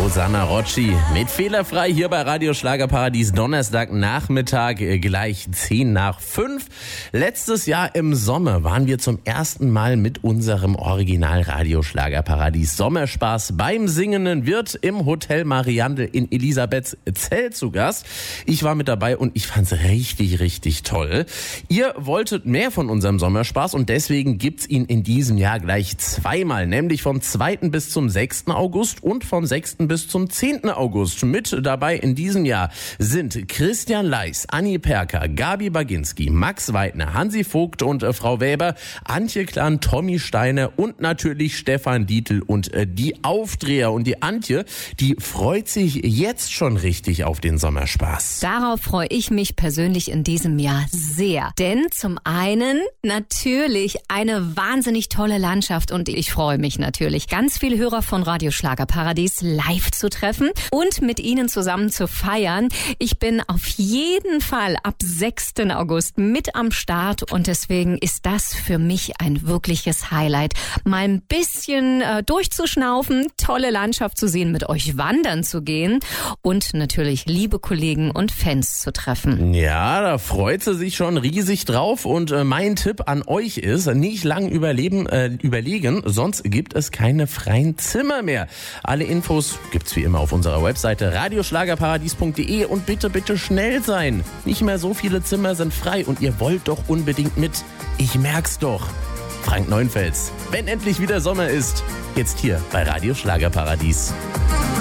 Rosanna Rocci mit Fehlerfrei hier bei Radio Schlagerparadies. Donnerstagnachmittag, gleich 10:05. Letztes Jahr im Sommer waren wir zum ersten Mal mit unserem Original Radio Schlagerparadies Sommerspaß beim singenden Wirt im Hotel Mariandel in Elisabethzell zu Gast. Ich war mit dabei und ich fand's richtig, richtig toll. Ihr wolltet mehr von unserem Sommerspaß und deswegen gibt's ihn in diesem Jahr gleich zweimal, nämlich vom 2. bis zum 6. August und vom 6. bis zum 10. August. Mit dabei in diesem Jahr sind Christian Leis, Anni Perker, Gabi Baginski, Max Weidner, Hansi Vogt und Frau Weber, Antje Klan, Tommy Steiner und natürlich Stefan Dietl und die Aufdreher. Und die Antje, die freut sich jetzt schon richtig auf den Sommerspaß. Darauf freue ich mich persönlich in diesem Jahr sehr. Denn zum einen natürlich eine wahnsinnig tolle Landschaft und ich freue mich natürlich, ganz viele Hörer von Radio Schlagerparadies live zu treffen und mit ihnen zusammen zu feiern. Ich bin auf jeden Fall ab 6. August mit am Start und deswegen ist das für mich ein wirkliches Highlight. Mal ein bisschen durchzuschnaufen, tolle Landschaft zu sehen, mit euch wandern zu gehen und natürlich liebe Kollegen und Fans zu treffen. Ja, da freut sie sich schon riesig drauf und mein Tipp an euch ist, nicht lang überlegen, sonst gibt es keine freien Zimmer mehr. Alle Infos gibt's wie immer auf unserer Webseite radioschlagerparadies.de und bitte, bitte schnell sein. Nicht mehr so viele Zimmer sind frei und ihr wollt doch unbedingt mit. Ich merk's doch. Frank Neuenfels. Wenn endlich wieder Sommer ist, jetzt hier bei Radio Schlagerparadies.